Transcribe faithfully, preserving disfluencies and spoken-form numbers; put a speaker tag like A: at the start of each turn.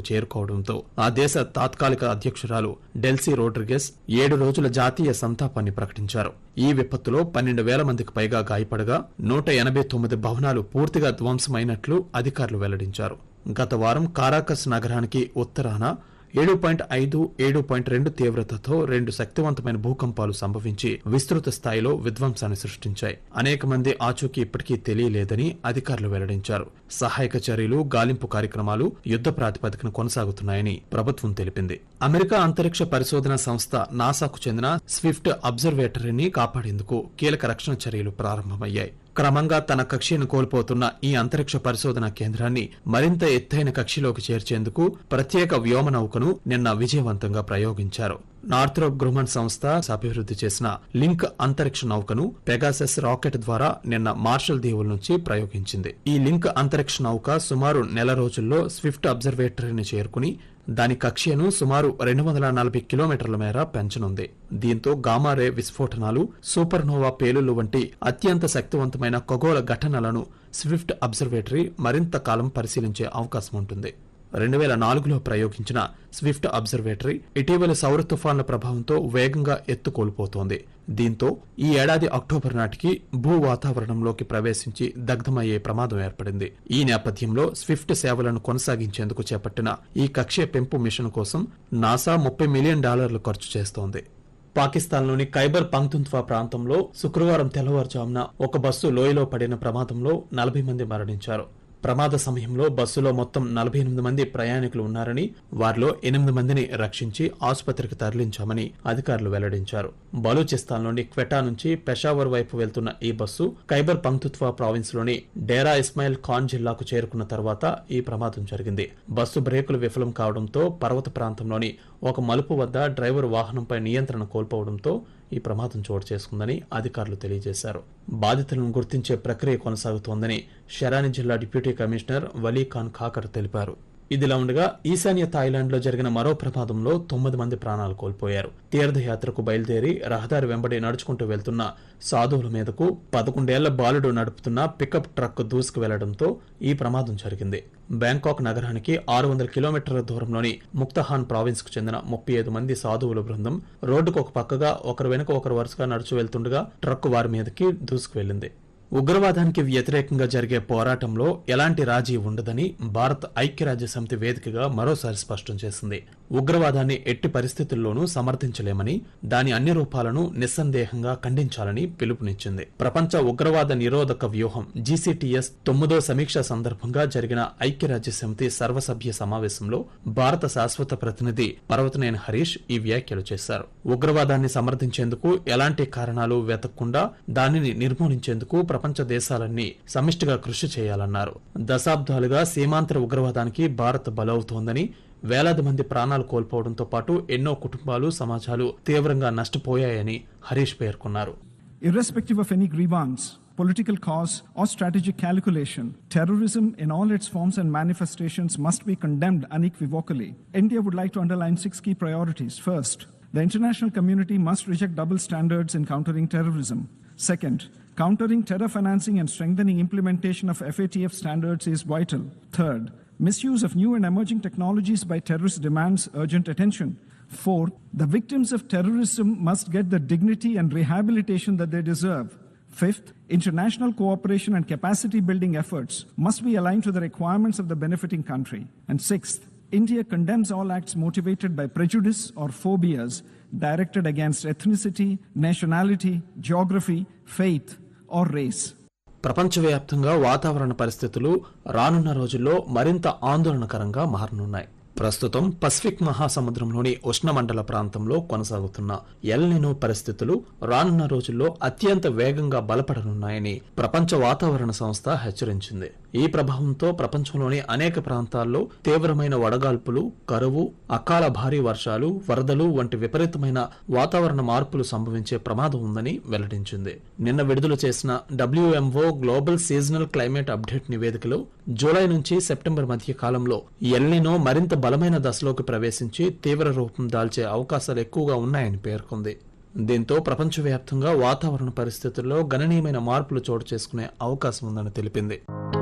A: చేరుకోవడంతో ఆ దేశ తాత్కాలిక అధ్యక్షురాలు డెల్సీ రోడ్రిగెస్ ఏడు రోజుల జాతీయ సంతాపాన్ని ప్రకటించారు. ఈ విపత్తులో పన్నెండు వేల మందికి పైగా గాయపడగా నూట ఎనభై తొమ్మిది భవనాలు పూర్తిగా ధ్వంసమైనట్లు అధికారులు వెల్లడించారు. గత వారం కారాకస్ నగరానికి ఉత్తరాన ఏడు పాయింట్ ఐదు ఏడు పాయింట్ రెండు తీవ్రతతో రెండు శక్తివంతమైన భూకంపాలు సంభవించి విస్తృత స్థాయిలో విధ్వంసాన్ని సృష్టించాయి. అనేక మంది ఆచూకీ ఇప్పటికీ తెలియలేదని అధికారులు వెల్లడించారు. సహాయక చర్యలు, గాలింపు కార్యక్రమాలు యుద్ధ ప్రాతిపదికన కొనసాగుతున్నాయని ప్రభుత్వం తెలిపింది. అమెరికా అంతరిక్ష పరిశోధన సంస్థ నాసాకు చెందిన స్విఫ్ట్ అబ్జర్వేటరీని కాపాడేందుకు కీలక రక్షణ చర్యలు ప్రారంభమయ్యాయి. క్రమంగా తన కక్షను కోల్పోతున్న ఈ అంతరిక్ష పరిశోధన కేంద్రాన్ని మరింత ఎత్తైన కక్షలోకి చేర్చేందుకు ప్రత్యేక వ్యోమ నౌకను నిన్న విజయవంతంగా ప్రయోగించారు. నార్థ్రోప్ గ్రూమన్ సంస్థ అభివృద్ధి చేసిన లింక్ అంతరిక్ష నౌకను పెగాసస్ రాకెట్ ద్వారా నిన్న మార్షల్ దీవుల నుంచి ప్రయోగించింది. ఈ లింక్ అంతరిక్ష నౌక సుమారు నెల రోజుల్లో స్విఫ్ట్ అబ్జర్వేటరీని చేరుకుని దాని కక్ష్యను సుమారు రెండు వందల నలభై కిలోమీటర్ల మేర పెంచనుంది. దీంతో గామారే విస్ఫోటనాలు, సూపర్నోవా పేలుళ్లు వంటి అత్యంత శక్తివంతమైన ఖగోళ ఘటనలను స్విఫ్ట్ అబ్జర్వేటరీ మరింత కాలం పరిశీలించే అవకాశం ఉంటుంది. రెండు వేల నాలుగులో ప్రయోగించిన స్విఫ్ట్ అబ్జర్వేటరీ ఇటీవల సౌర తుఫాన్ల ప్రభావంతో వేగంగా ఎత్తు కోల్పోతోంది. దీంతో ఈ ఏడాది అక్టోబర్ నాటికి భూ వాతావరణంలోకి ప్రవేశించి దగ్ధమయ్యే ప్రమాదం ఏర్పడింది. ఈ నేపథ్యంలో స్విఫ్ట్ సేవలను కొనసాగించేందుకు చేపట్టిన ఈ కక్ష్య పెంపు మిషన్ కోసం నాసా ముప్పై మిలియన్ డాలర్లు ఖర్చు చేస్తోంది. పాకిస్తాన్లోని ఖైబర్ పఖ్తూన్ఖ్వా ప్రాంతంలో శుక్రవారం తెల్లవారుజామున ఒక బస్సు లోయలో పడిన ప్రమాదంలో నలభై మంది మరణించారు. ప్రమాద సమయంలో బస్సులో మొత్తం నలభై ఎనిమిది మంది ప్రయాణికులు ఉన్నారని, వారిలో ఎనిమిది మందిని రక్షించి ఆసుపత్రికి తరలించామని అధికారులు వెల్లడించారు. బలూచిస్తాన్లోని క్వెటా నుంచి పెషావర్ వైపు వెళ్తున్న ఈ బస్సు ఖైబర్ పఖ్తూన్ఖ్వా ప్రావిన్స్ లోని డేరా ఇస్మాయిల్ ఖాన్ జిల్లాకు చేరుకున్న తర్వాత ఈ ప్రమాదం జరిగింది. బస్సు బ్రేకులు విఫలం కావడంతో పర్వత ప్రాంతంలోని ఒక మలుపు వద్ద డ్రైవర్ వాహనంపై నియంత్రణ కోల్పోవడంతో ఈ ప్రమాదం చోటు చేసుకుందని అధికారులు తెలియజేశారు. బాధితులను గుర్తించే ప్రక్రియ కొనసాగుతోందని షెరాని జిల్లా డిప్యూటీ కమిషనర్ వలీ ఖాన్ ఖాకర్ తెలిపారు. ఇదిలా ఉండగా ఈశాన్య థాయిలాండ్ లో జరిగిన మరో ప్రమాదంలో తొమ్మిది మంది ప్రాణాలు కోల్పోయారు. తీర్థయాత్రకు బయలుదేరి రహదారి వెంబడి నడుచుకుంటూ వెళ్తున్న సాధువుల మీదకు పదకొండేళ్ల బాలుడు నడుపుతున్న పికప్ ట్రక్ దూసుకు వెళ్లడంతో ఈ ప్రమాదం జరిగింది. బ్యాంకాక్ నగరానికి ఆరు వందల కిలోమీటర్ల దూరంలోని ముక్తహాన్ ప్రావిన్స్ కు చెందిన ముప్పై ఐదు మంది సాధువుల బృందం రోడ్డుకు ఒక పక్కగా ఒకరు వెనుక ఒకరు వరుసగా నడుచు వెళ్తుండగా ట్రక్ వారి మీదకి దూసుకు వెళ్లింది. ఉగ్రవాదానికి వ్యతిరేకంగా జరిగే పోరాటంలో ఎలాంటి రాజీ ఉండదని భారత్ ఐక్యరాజ్యసమితి వేదికగా మరోసారి స్పష్టం చేసింది. ఉగ్రవాదాన్ని ఎట్టి పరిస్థితుల్లోనూ సమర్థించలేమని, దాని అన్ని రూపాలను నిస్సందేహంగా ఖండించాలని పిలుపునిచ్చింది. ప్రపంచ ఉగ్రవాద నిరోధక వ్యూహం జీసీటీఎస్ తొమ్మిదో సమీక్ష సందర్భంగా జరిగిన ఐక్యరాజ్యసమితి సర్వసభ్య సమావేశంలో భారత శాశ్వత ప్రతినిధి పర్వతనేని హరీష్ ఈ వ్యాఖ్యలు చేశారు. ఉగ్రవాదాన్ని సమర్థించేందుకు ఎలాంటి కారణాలు వెతకకుండా దానిని నిర్మూలించేందుకు ప్రపంచ దేశాలన్నీ సమిష్టిగా కృషి చేయాలన్నారు. దశాబ్దాలుగా సీమాంతర ఉగ్రవాదానికి భారత్ బలవుతోందని, వేలాది మంది ప్రాణాలు కోల్పోవడంతో పాటు ఎన్నో కుటుంబాలు, సమాజాలు తీవ్రంగా నష్టపోయాయని హరీష్ పేర్కొన్నారు.
B: Irrespective of any grievance, political cause or strategic calculation, terrorism in all its forms and manifestations must be condemned unequivocally. India would like to underline six key priorities. First, the international community must reject double standards in countering terrorism. Second, countering terror financing and strengthening implementation of F A T F standards is vital. Third, misuse of new and emerging technologies by terrorists demands urgent attention. Fourth, the victims of terrorism must get the dignity and rehabilitation that they deserve. Fifth, international cooperation and capacity building efforts must be aligned to the requirements of the benefiting country. And sixth, India condemns all acts motivated by prejudice or phobias directed against ethnicity, nationality, geography, faith or race.
A: ప్రపంచవ్యాప్తంగా వాతావరణ పరిస్థితులు రానున్న రోజుల్లో మరింత ఆందోళనకరంగా మారనున్నాయి. ప్రస్తుతం Pacific మహాసముద్రంలోని ఉష్ణమండల ప్రాంతంలో కొనసాగుతున్న ఎల్ నినో పరిస్థితులు రానున్న రోజుల్లో అత్యంత వేగంగా బలపడనున్నాయని ప్రపంచ వాతావరణ సంస్థ హెచ్చరించింది. ఈ ప్రభావంతో ప్రపంచంలోని అనేక ప్రాంతాల్లో తీవ్రమైన వడగాల్పులు, కరువు, అకాల భారీ వర్షాలు, వరదలు వంటి విపరీతమైన వాతావరణ మార్పులు సంభవించే ప్రమాదం ఉందని వెల్లడించింది. నిన్న విడుదల చేసిన WMO global seasonal climate update నివేదికలో జూలై నుంచి సెప్టెంబర్ మధ్య కాలంలో ఎల్ నినో మరింత బలమైన దశలోకి ప్రవేశించి తీవ్ర రూపం దాల్చే అవకాశాలు ఎక్కువగా ఉన్నాయని పేర్కొంది. దీంతో ప్రపంచవ్యాప్తంగా వాతావరణ పరిస్థితుల్లో గణనీయమైన మార్పులు చోటు చేసుకునే అవకాశం ఉందని తెలిపింది.